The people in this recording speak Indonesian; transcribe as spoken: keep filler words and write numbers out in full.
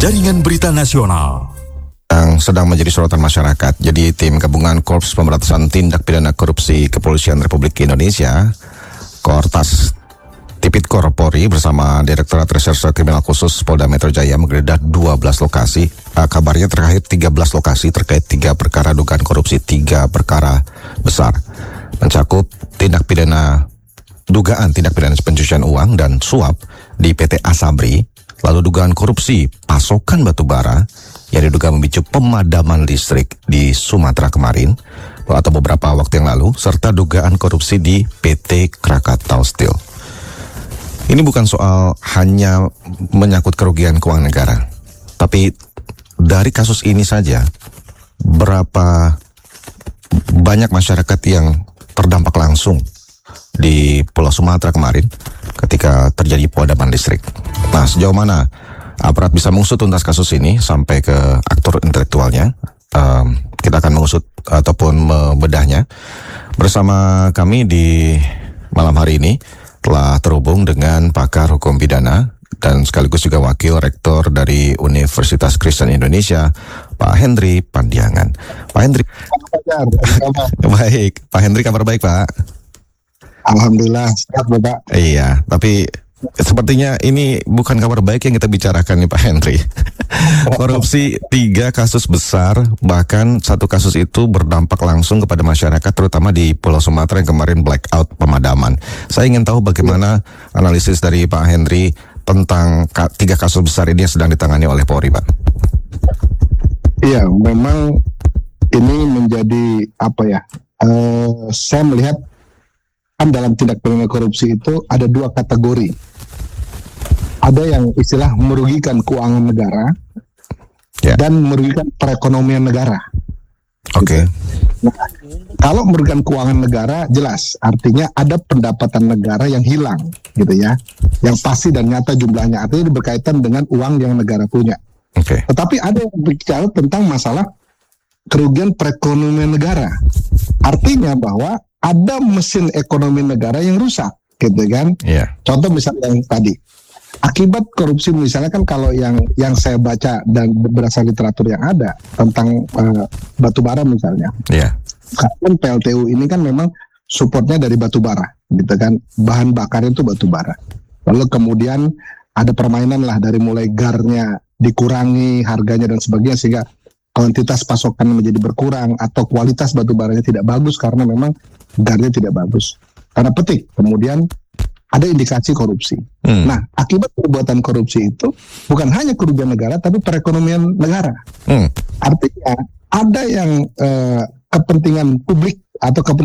Jaringan Berita Nasional yang sedang menjadi sorotan masyarakat. Jadi tim gabungan Korps Pemberantasan Tindak Pidana Korupsi Kepolisian Republik Indonesia, Kortas Tipikor Polri bersama Direktorat Reserse Kriminal Khusus Polda Metro Jaya menggeledah dua belas lokasi. Uh, kabarnya terkait tiga belas lokasi terkait tiga perkara dugaan korupsi, tiga perkara besar. Mencakup tindak pidana dugaan tindak pidana pencucian uang dan suap di P T Asabri, lalu dugaan korupsi pasokan batubara yang diduga memicu pemadaman listrik di Sumatera kemarin atau beberapa waktu yang lalu, serta dugaan korupsi di P T Krakatau Steel. Ini bukan soal hanya menyangkut kerugian keuangan negara, tapi dari kasus ini saja berapa banyak masyarakat yang terdampak langsung di Pulau Sumatera kemarin ketika terjadi pemadaman listrik. Nah, sejauh mana aparat bisa mengusut tuntas kasus ini sampai ke aktor intelektualnya? Um, kita akan mengusut ataupun membedahnya. Bersama kami di malam hari ini telah terhubung dengan pakar hukum pidana dan sekaligus juga wakil rektor dari Universitas Kristen Indonesia, Pak Hendri Pandiangan. Pak Hendri. Baik, Pak Hendri, kabar baik, Pak? Alhamdulillah, sehat Bapak. Iya, tapi sepertinya ini bukan kabar baik yang kita bicarakan nih Pak Hendri. Korupsi tiga kasus besar, bahkan satu kasus itu berdampak langsung kepada masyarakat, terutama di Pulau Sumatera yang kemarin blackout pemadaman. Saya ingin tahu bagaimana analisis dari Pak Hendri tentang ka- tiga kasus besar ini yang sedang ditangani oleh Polri, Pak. Iya, memang ini menjadi apa ya? Uh, saya melihat kan dalam tindak pidana korupsi itu ada dua kategori. Ada yang istilah merugikan keuangan negara, yeah, dan merugikan perekonomian negara. Oke. Okay. Nah, kalau merugikan keuangan negara jelas artinya ada pendapatan negara yang hilang, gitu ya, yang pasti dan nyata jumlahnya. Artinya berkaitan dengan uang yang negara punya. Oke. Okay. Tetapi ada yang bicara tentang masalah kerugian perekonomian negara. Artinya bahwa ada mesin ekonomi negara yang rusak, gitu kan? Yeah. Contoh misalnya yang tadi, akibat korupsi misalnya kan kalau yang yang saya baca dan berdasar literatur yang ada tentang uh, batubara misalnya, yeah, kan P L T U ini kan memang supportnya dari batubara, gitu kan? Bahan bakarnya itu batubara. Lalu kemudian ada permainan lah dari mulai garnya dikurangi harganya dan sebagainya sehingga kuantitas pasokan menjadi berkurang atau kualitas batubaranya tidak bagus karena memang garnya tidak bagus karena petik. Kemudian ada indikasi korupsi. Hmm. Nah, akibat perbuatan korupsi itu bukan hanya kerugian negara tapi perekonomian negara. Hmm. Artinya ada yang eh, kepentingan publik atau kepentingan